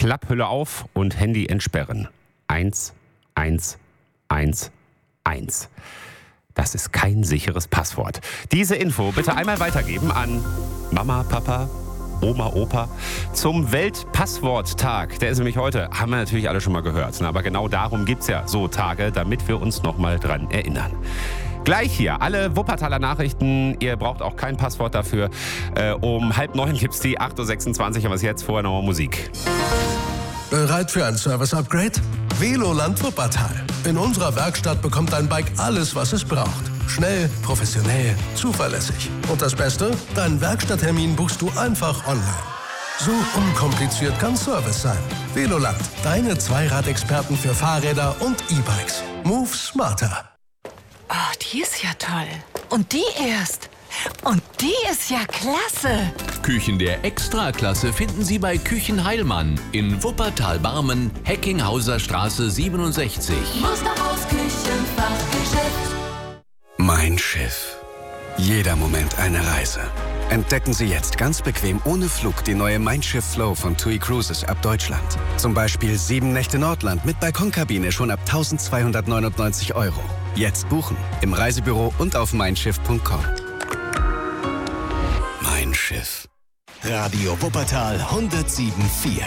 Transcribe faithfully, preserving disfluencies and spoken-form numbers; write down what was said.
Klapphülle auf und Handy entsperren. Eins, eins, eins, eins. Das ist kein sicheres Passwort. Diese Info bitte einmal weitergeben an Mama, Papa, Oma, Opa zum Weltpassworttag. Der ist nämlich heute, haben wir natürlich alle schon mal gehört. Aber genau darum gibt es ja so Tage, damit wir uns nochmal dran erinnern. Gleich hier, alle Wuppertaler Nachrichten. Ihr braucht auch kein Passwort dafür. Äh, um halb neun gibt es die acht Uhr sechsundzwanzig, aber jetzt vorher nochmal Musik. Bereit für ein Service-Upgrade? Veloland Wuppertal. In unserer Werkstatt bekommt dein Bike alles, was es braucht. Schnell, professionell, zuverlässig. Und das Beste? Deinen Werkstatttermin buchst du einfach online. So unkompliziert kann Service sein. Veloland, deine Zweiradexperten für Fahrräder und E-Bikes. Move smarter. Oh, die ist ja toll. Und die erst. Und die ist ja klasse. Küchen der Extraklasse finden Sie bei Küchen Heilmann in Wuppertal-Barmen, Heckinghauser Straße siebenundsechzig. Musterhaus Küchenfachgeschäft. Mein Schiff. Jeder Moment eine Reise. Entdecken Sie jetzt ganz bequem ohne Flug die neue Mein Schiff Flow von TUI Cruises ab Deutschland. Zum Beispiel sieben Nächte Nordland mit Balkonkabine schon ab eintausendzweihundertneunundneunzig Euro. Jetzt buchen im Reisebüro und auf meinschiff punkt com. Mein Schiff. Radio Wuppertal hundertsieben Komma vier.